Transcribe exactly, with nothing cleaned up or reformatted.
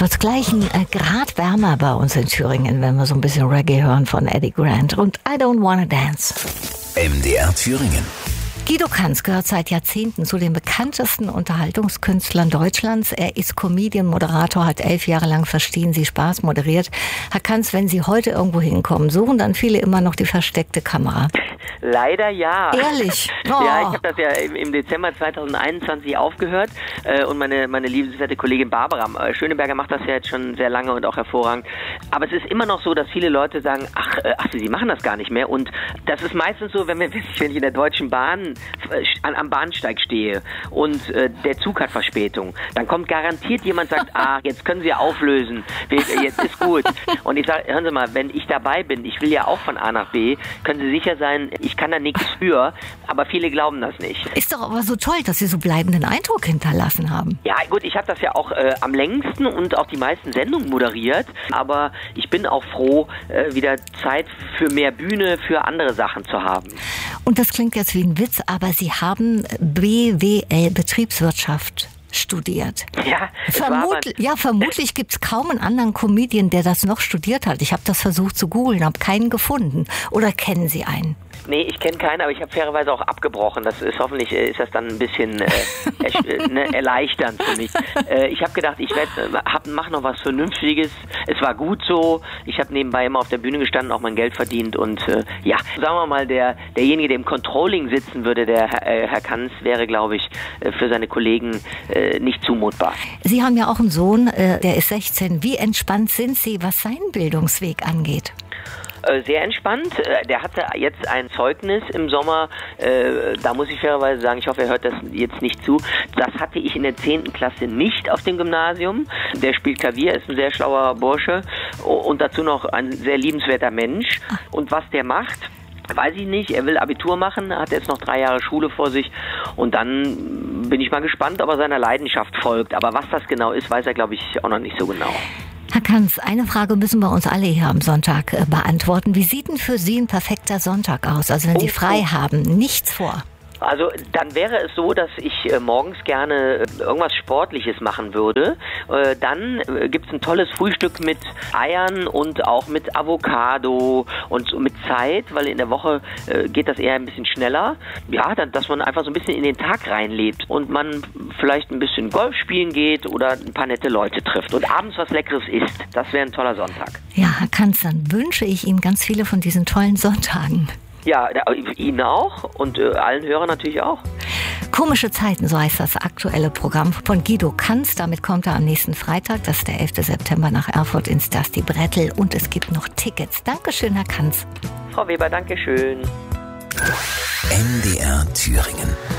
Wird's gleich ein äh, Grad wärmer bei uns in Thüringen, wenn wir so ein bisschen Reggae hören von Eddie Grant und I Don't Wanna Dance. M D R Thüringen. Guido Kanz gehört seit Jahrzehnten zu den bekanntesten Unterhaltungskünstlern Deutschlands. Er ist Comedian, Moderator, hat elf Jahre lang Verstehen Sie Spaß moderiert. Herr Kanz, wenn Sie heute irgendwo hinkommen, suchen dann viele immer noch die versteckte Kamera? Leider ja. Ehrlich? Oh. Ja, ich habe das ja im Dezember zweitausendeinundzwanzig aufgehört und meine, meine liebenswerte Kollegin Barbara Schöneberger macht das ja jetzt schon sehr lange und auch hervorragend. Aber es ist immer noch so, dass viele Leute sagen, ach, ach Sie machen das gar nicht mehr. Und das ist meistens so, wenn, wir, wenn ich in der Deutschen Bahn an, am Bahnsteig stehe und äh, der Zug hat Verspätung, dann kommt garantiert jemand und sagt, ah, jetzt können Sie auflösen, jetzt ist gut. Und ich sage, hören Sie mal, wenn ich dabei bin, ich will ja auch von A nach B, können Sie sicher sein, ich kann da nichts für, aber viele glauben das nicht. Ist doch aber so toll, dass Sie so bleibenden Eindruck hinterlassen haben. Ja gut, ich habe das ja auch äh, am längsten und auch die meisten Sendungen moderiert, aber ich bin auch froh, äh, wieder Zeit für mehr Bühne, für andere Sachen zu haben. Und das klingt jetzt wie ein Witz, aber Sie haben B W L Betriebswirtschaft studiert. Ja, Vermut, ja vermutlich gibt es kaum einen anderen Comedian, der das noch studiert hat. Ich habe das versucht zu googeln, habe keinen gefunden. Oder kennen Sie einen? Nee, ich kenne keinen, aber ich habe fairerweise auch abgebrochen. Das ist hoffentlich äh, ist das dann ein bisschen äh, äh, ne, erleichternd für mich. Äh, ich habe gedacht, ich werd, äh, mache noch was Vernünftiges. Es war gut so. Ich habe nebenbei immer auf der Bühne gestanden, auch mein Geld verdient und äh, ja, sagen wir mal, der derjenige, der im Controlling sitzen würde, der äh, Herr Kanz, wäre, glaube ich, äh, für seine Kollegen äh, nicht zumutbar. Sie haben ja auch einen Sohn, äh, der ist sechzehn. Wie entspannt sind Sie, was seinen Bildungsweg angeht? Sehr entspannt. Der hatte jetzt ein Zeugnis im Sommer, da muss ich fairerweise sagen, ich hoffe, er hört das jetzt nicht zu, das hatte ich in der zehnten Klasse nicht auf dem Gymnasium. Der spielt Klavier, ist ein sehr schlauer Bursche und dazu noch ein sehr liebenswerter Mensch. Und was der macht, weiß ich nicht. Er will Abitur machen, hat jetzt noch drei Jahre Schule vor sich und dann bin ich mal gespannt, ob er seiner Leidenschaft folgt. Aber was das genau ist, weiß er, glaube ich, auch noch nicht so genau. Herr Kanz, eine Frage müssen wir uns alle hier am Sonntag äh, beantworten. Wie sieht denn für Sie ein perfekter Sonntag aus? Also wenn Sie frei haben, nichts vor. Also dann wäre es so, dass ich äh, morgens gerne äh, irgendwas Sportliches machen würde. Äh, dann äh, gibt es ein tolles Frühstück mit Eiern und auch mit Avocado und so mit Zeit, weil in der Woche äh, geht das eher ein bisschen schneller. Ja, dann, dass man einfach so ein bisschen in den Tag reinlebt und man vielleicht ein bisschen Golf spielen geht oder ein paar nette Leute trifft und abends was Leckeres isst. Das wäre ein toller Sonntag. Ja, Herr Kanz, dann wünsche ich Ihnen ganz viele von diesen tollen Sonntagen. Ja, Ihnen auch und äh, allen Hörern natürlich auch. Komische Zeiten, so heißt das aktuelle Programm von Guido Kanz. Damit kommt er am nächsten Freitag, das ist der elfte September, nach Erfurt ins Dusty Brettel und es gibt noch Tickets. Dankeschön, Herr Kanz. Frau Weber, Dankeschön. M D R Thüringen.